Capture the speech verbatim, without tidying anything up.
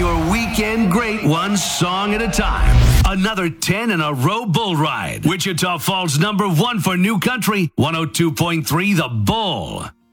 your weekend great one song at a time. Another ten in a row bull ride. Wichita Falls number one for new country, one oh two point three The Bull.